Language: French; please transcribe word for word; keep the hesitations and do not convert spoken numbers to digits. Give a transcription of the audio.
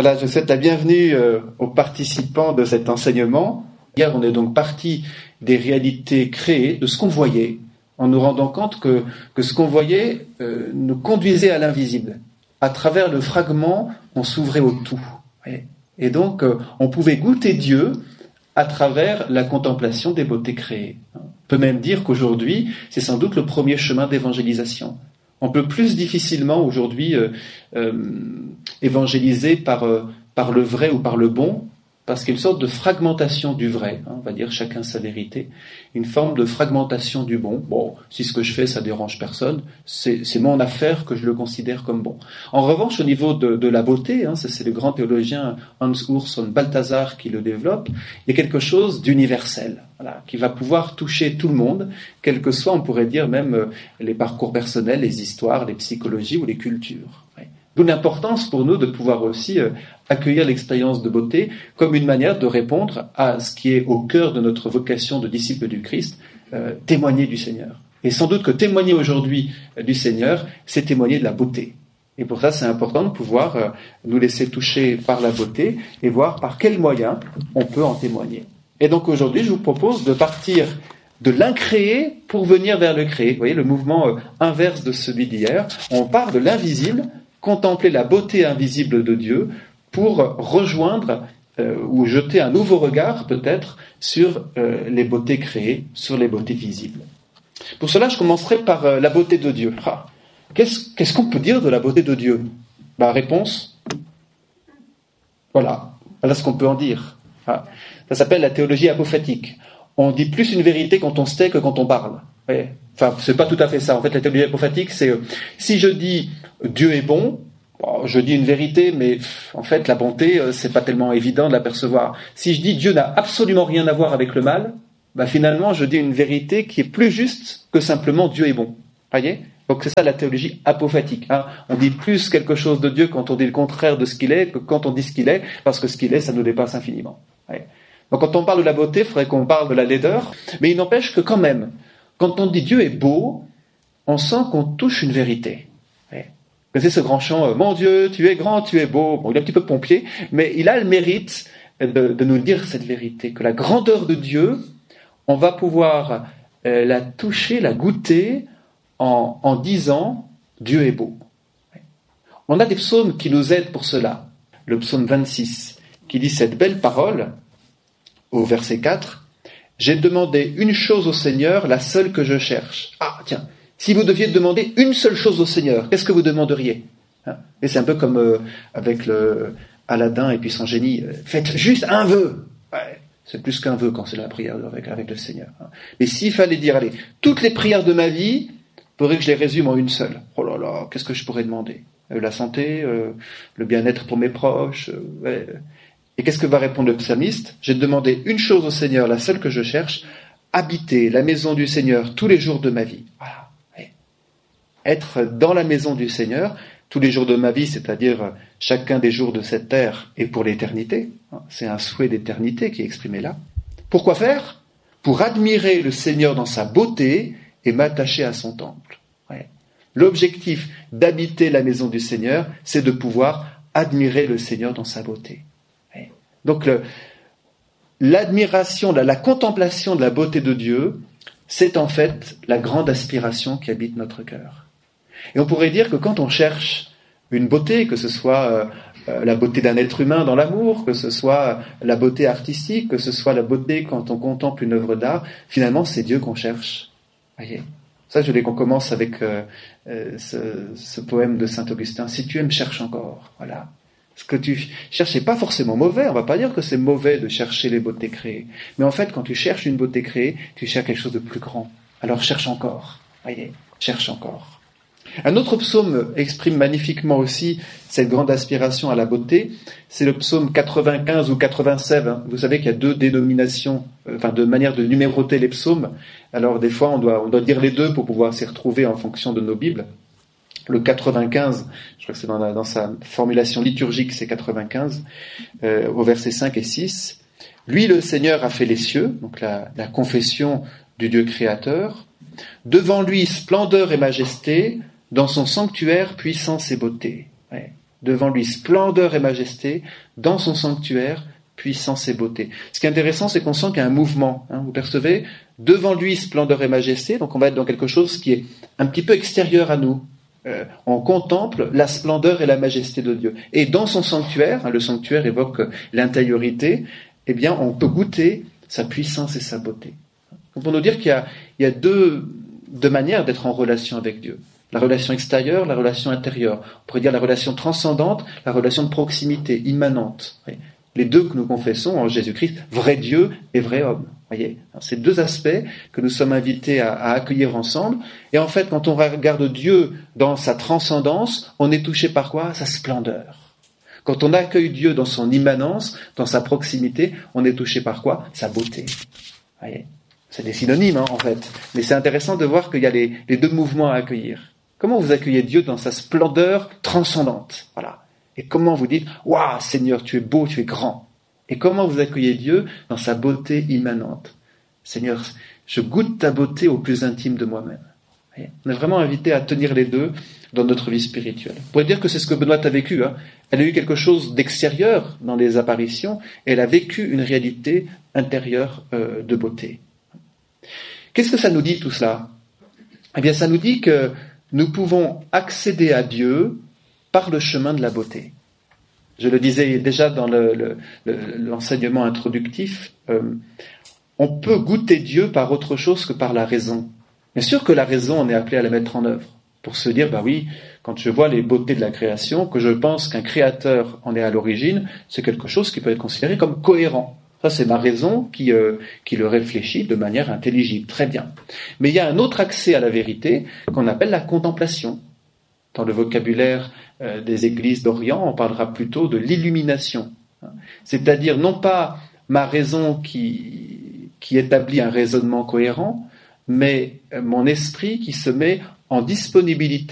Voilà, je souhaite la bienvenue euh, aux participants de cet enseignement. Hier, on est donc parti des réalités créées, de ce qu'on voyait, en nous rendant compte que, que ce qu'on voyait euh, nous conduisait à l'invisible. À travers le fragment, on s'ouvrait au tout. Et donc, euh, on pouvait goûter Dieu à travers la contemplation des beautés créées. On peut même dire qu'aujourd'hui, c'est sans doute le premier chemin d'évangélisation. On peut plus difficilement aujourd'hui euh, euh, évangéliser par, euh, par le vrai ou par le bon, parce qu'il y a une sorte de fragmentation du vrai, hein, on va dire chacun sa vérité, une forme de fragmentation du bon. Bon, si ce que je fais, ça dérange personne, c'est, c'est mon affaire que je le considère comme bon. En revanche, au niveau de, de la beauté, hein, ça c'est le grand théologien Hans Urs von Balthasar qui le développe, il y a quelque chose d'universel, voilà, qui va pouvoir toucher tout le monde, quel que soit, on pourrait dire même euh, les parcours personnels, les histoires, les psychologies ou les cultures. Ouais. D'où l'importance pour nous de pouvoir aussi euh, accueillir l'expérience de beauté comme une manière de répondre à ce qui est au cœur de notre vocation de disciple du Christ, euh, témoigner du Seigneur. Et sans doute que témoigner aujourd'hui euh, du Seigneur, c'est témoigner de la beauté. Et pour ça, c'est important de pouvoir euh, nous laisser toucher par la beauté et voir par quels moyens on peut en témoigner. Et donc aujourd'hui, je vous propose de partir de l'incréé pour venir vers le créé. Vous voyez, le mouvement euh, inverse de celui d'hier. On part de l'invisible, contempler la beauté invisible de Dieu pour rejoindre euh, ou jeter un nouveau regard peut-être sur euh, les beautés créées, sur les beautés visibles. Pour cela, je commencerai par euh, la beauté de Dieu. Ah, qu'est-ce, qu'est-ce qu'on peut dire de la beauté de Dieu ? Bah, réponse, voilà, voilà ce qu'on peut en dire. Ah, ça s'appelle la théologie apophatique. On dit plus une vérité quand on se tait que quand on parle. Ouais. Enfin, c'est pas tout à fait ça. En fait, la théologie apophatique, c'est euh, si je dis Dieu est bon, bon, je dis une vérité, mais pff, en fait, la bonté, euh, c'est pas tellement évident de l'apercevoir. Si je dis Dieu n'a absolument rien à voir avec le mal, bah finalement, je dis une vérité qui est plus juste que simplement Dieu est bon. Voyez ? Donc c'est ça la théologie apophatique. Hein. On dit plus quelque chose de Dieu quand on dit le contraire de ce qu'il est que quand on dit ce qu'il est, parce que ce qu'il est, ça nous dépasse infiniment. Voyez ? Donc quand on parle de la beauté, il faudrait qu'on parle de la laideur, mais il n'empêche que quand même, quand on dit Dieu est beau, on sent qu'on touche une vérité. Vous connaissez ce grand chant « Mon Dieu, tu es grand, tu es beau ». Bon, il est un petit peu pompier, mais il a le mérite de, de nous dire cette vérité, que la grandeur de Dieu, on va pouvoir euh, la toucher, la goûter en, en disant « Dieu est beau ». On a des psaumes qui nous aident pour cela. Le psaume vingt-six, qui dit cette belle parole, au verset quatre, « J'ai demandé une chose au Seigneur, la seule que je cherche. » Ah, tiens, si vous deviez demander une seule chose au Seigneur, qu'est-ce que vous demanderiez ? Hein ? Et c'est un peu comme euh, avec le Aladdin et puis son génie. Euh, faites juste un vœu. Ouais, c'est plus qu'un vœu quand c'est la prière avec, avec le Seigneur. Hein. Mais s'il fallait dire, allez, toutes les prières de ma vie, il faudrait que je les résume en une seule. Oh là là, qu'est-ce que je pourrais demander ? euh, La santé, euh, le bien-être pour mes proches. Euh, ouais. Et qu'est-ce que va répondre le psalmiste ? J'ai demandé une chose au Seigneur, la seule que je cherche, habiter la maison du Seigneur tous les jours de ma vie. Voilà. Être dans la maison du Seigneur tous les jours de ma vie, c'est-à-dire chacun des jours de cette terre et pour l'éternité. C'est un souhait d'éternité qui est exprimé là. Pourquoi faire ? Pour admirer le Seigneur dans sa beauté et m'attacher à son temple. Ouais. L'objectif d'habiter la maison du Seigneur, c'est de pouvoir admirer le Seigneur dans sa beauté. Ouais. Donc le, l'admiration, la, la contemplation de la beauté de Dieu, c'est en fait la grande aspiration qui habite notre cœur. Et on pourrait dire que quand on cherche une beauté, que ce soit euh, la beauté d'un être humain dans l'amour, que ce soit la beauté artistique, que ce soit la beauté quand on contemple une œuvre d'art, finalement c'est Dieu qu'on cherche. Voyez ? Ça, je voulais qu'on commence avec euh, euh, ce, ce poème de Saint-Augustin. Si tu aimes, cherche encore. Voilà. Ce que tu cherches n'est pas forcément mauvais. On ne va pas dire que c'est mauvais de chercher les beautés créées. Mais en fait, quand tu cherches une beauté créée, tu cherches quelque chose de plus grand. Alors cherche encore. Voyez ? Cherche encore. Un autre psaume exprime magnifiquement aussi cette grande aspiration à la beauté, c'est le psaume quatre-vingt-quinze ou quatre-vingt-seize. Vous savez qu'il y a deux dénominations, enfin deux manières de numéroter les psaumes. Alors des fois on doit, on doit dire les deux pour pouvoir s'y retrouver en fonction de nos Bibles. Le quatre-vingt-quinze, je crois que c'est dans, la, dans sa formulation liturgique, c'est quatre-vingt-quinze, euh, au verset cinq et six. Lui, le Seigneur, a fait les cieux, donc la, la confession du Dieu créateur. Devant lui, splendeur et majesté, dans son sanctuaire, puissance et beauté. Ouais. devant lui splendeur et majesté, dans son sanctuaire, puissance et beauté. Ce qui est intéressant, c'est qu'on sent qu'il y a un mouvement. Hein, vous percevez ? Devant lui, splendeur et majesté, donc on va être dans quelque chose qui est un petit peu extérieur à nous. Euh, on contemple la splendeur et la majesté de Dieu. Et dans son sanctuaire, hein, le sanctuaire évoque l'intériorité, eh bien on peut goûter sa puissance et sa beauté. Donc pour nous dire qu'il y a, il y a deux, deux manières d'être en relation avec Dieu. La relation extérieure, la relation intérieure. On pourrait dire la relation transcendante, la relation de proximité, immanente. Oui. Les deux que nous confessons en Jésus-Christ, vrai Dieu et vrai homme. Voyez, c'est deux aspects que nous sommes invités à, à accueillir ensemble. Et en fait, quand on regarde Dieu dans sa transcendance, on est touché par quoi ? Sa splendeur. Quand on accueille Dieu dans son immanence, dans sa proximité, on est touché par quoi ? Sa beauté. Voyez, c'est des synonymes, hein, en fait. Mais c'est intéressant de voir qu'il y a les, les deux mouvements à accueillir. Comment vous accueillez Dieu dans sa splendeur transcendante ? Voilà. Et comment vous dites « Waouh, Seigneur, tu es beau, tu es grand ». Et comment vous accueillez Dieu dans sa beauté immanente ? Seigneur, je goûte ta beauté au plus intime de moi-même. Voyez, on est vraiment invité à tenir les deux dans notre vie spirituelle. On pourrait dire que c'est ce que Benoît a vécu. Hein. Elle a eu quelque chose d'extérieur dans les apparitions et elle a vécu une réalité intérieure euh, de beauté. Qu'est-ce que ça nous dit tout cela ? Eh bien, ça nous dit que nous pouvons accéder à Dieu par le chemin de la beauté. Je le disais déjà dans le, le, le, l'enseignement introductif, euh, on peut goûter Dieu par autre chose que par la raison. Bien sûr que la raison, on est appelé à la mettre en œuvre, pour se dire, bah oui, quand je vois les beautés de la création, que je pense qu'un créateur en est à l'origine, c'est quelque chose qui peut être considéré comme cohérent. Ça, c'est ma raison qui, euh, qui le réfléchit de manière intelligible. Très bien. Mais il y a un autre accès à la vérité qu'on appelle la contemplation. Dans le vocabulaire euh, des églises d'Orient, on parlera plutôt de l'illumination. C'est-à-dire non pas ma raison qui, qui établit un raisonnement cohérent, mais mon esprit qui se met en disponibilité